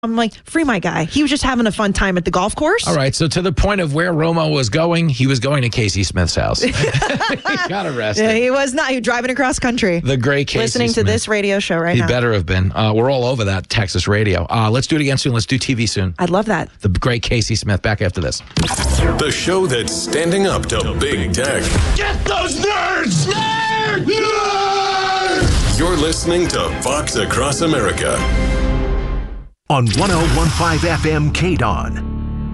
I'm like, free my guy. He was just having a fun time at the golf course. All right. So to the point of where Romo was going, he was going to Casey Smith's house. He got arrested. Yeah, he was not. He was driving across country. The great Casey listening Smith. to this radio show right now. He better have been. We're all over that Texas radio. Let's do it again soon. Let's do TV soon. I'd love that. The great Casey Smith. Back after this. The show that's standing up to big tech. Get those nerds! Nerds! Nerds! You're listening to Fox Across America. On 1015 FM KDON.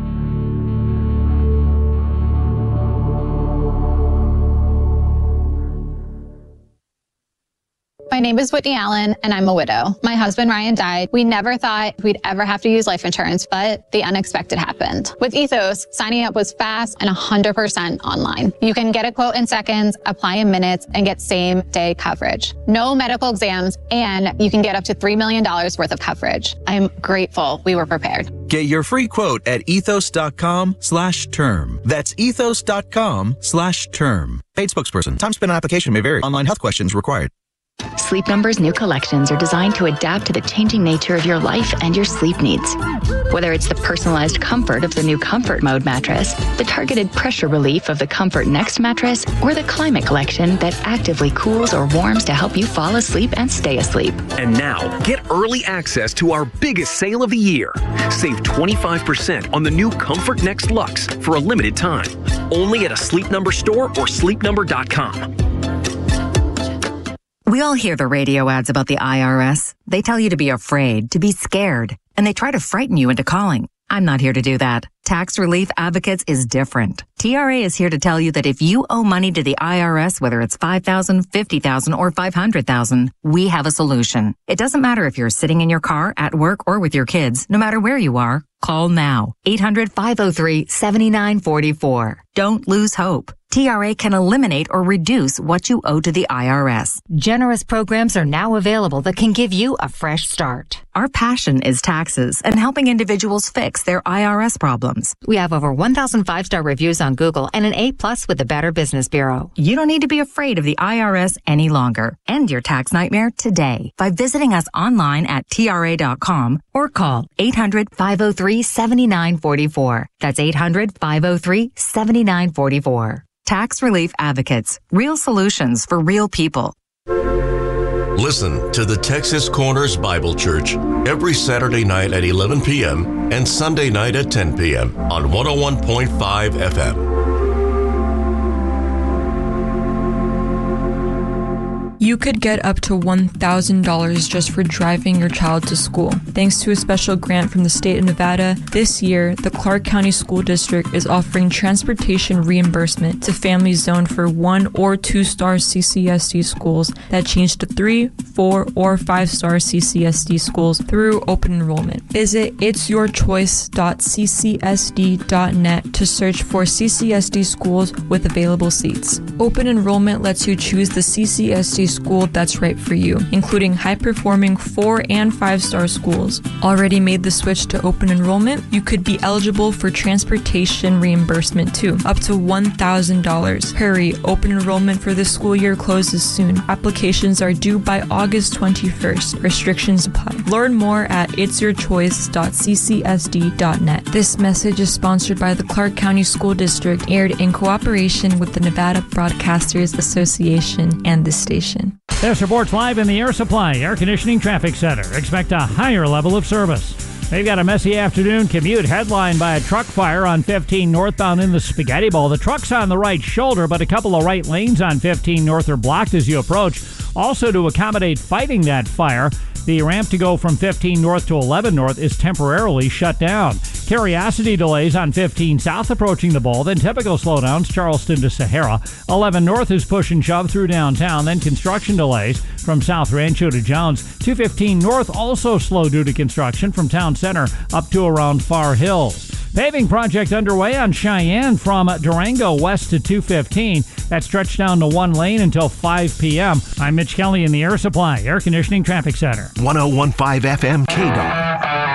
My name is Whitney Allen, and I'm a widow. My husband, Ryan, died. We never thought we'd ever have to use life insurance, but the unexpected happened. With Ethos, signing up was fast and 100% online. You can get a quote in seconds, apply in minutes, and get same-day coverage. No medical exams, and you can get up to $3 million worth of coverage. I'm grateful we were prepared. Get your free quote at ethos.com/term. That's ethos.com/term. Paid spokesperson. Time spent on application may vary. Online health questions required. Sleep Number's new collections are designed to adapt to the changing nature of your life and your sleep needs. Whether it's the personalized comfort of the new Comfort Mode mattress, the targeted pressure relief of the Comfort Next mattress, or the Climate Collection that actively cools or warms to help you fall asleep and stay asleep. And now, get early access to our biggest sale of the year. Save 25% on the new Comfort Next Luxe for a limited time. Only at a Sleep Number store or sleepnumber.com. We all hear the radio ads about the IRS. They tell you to be afraid, to be scared, and they try to frighten you into calling. I'm not here to do that. Tax Relief Advocates is different. TRA is here to tell you that if you owe money to the IRS, whether it's $5,000, $50,000, or $500,000, we have a solution. It doesn't matter if you're sitting in your car, at work, or with your kids. No matter where you are, call now. 800-503-7944. Don't lose hope. TRA can eliminate or reduce what you owe to the IRS. Generous programs are now available that can give you a fresh start. Our passion is taxes and helping individuals fix their IRS problems. We have over 1,000 five-star reviews on Google and an A+ with the Better Business Bureau. You don't need to be afraid of the IRS any longer. End your tax nightmare today by visiting us online at TRA.com or call 800-503-7944. That's 800-503-7944. Tax Relief Advocates. Real solutions for real people. Listen to the Texas Corners Bible Church every Saturday night at 11 p.m. and Sunday night at 10 p.m. on 101.5 FM. You could get up to $1,000 just for driving your child to school. Thanks to a special grant from the state of Nevada, this year, the Clark County School District is offering transportation reimbursement to families zoned for 1- or 2-star CCSD schools that change to 3-, 4-, or 5-star CCSD schools through open enrollment. Visit itsyourchoice.ccsd.net to search for CCSD schools with available seats. Open enrollment lets you choose the CCSD school that's right for you, including high-performing 4- and 5-star schools. Already made the switch to open enrollment? You could be eligible for transportation reimbursement too, up to $1,000. Hurry, open enrollment for this school year closes soon. Applications are due by August 21st. Restrictions apply. Learn more at itsyourchoice.ccsd.net. This message is sponsored by the Clark County School District, aired in cooperation with the Nevada Broadcasters Association and this station. This reports live in the Air Supply Air Conditioning Traffic Center. Expect a higher level of service. They've got a messy afternoon commute headlined by a truck fire on 15 northbound in the Spaghetti Bowl. The truck's on the right shoulder, but a couple of right lanes on 15 north are blocked as you approach. Also, to accommodate fighting that fire, the ramp to go from 15 north to 11 north is temporarily shut down. Curiosity delays on 15 south approaching the bowl, then typical slowdowns Charleston to Sahara. 11 north is push and shove through downtown, then construction delays from South Rancho to Jones. 215 north also slow due to construction from town center up to around Far Hills. Paving project underway on Cheyenne from Durango west to 215. That stretched down to one lane until 5 p.m. I'm Mitch Kelly in the Air Supply Air Conditioning Traffic Center. 1015 FM KDON.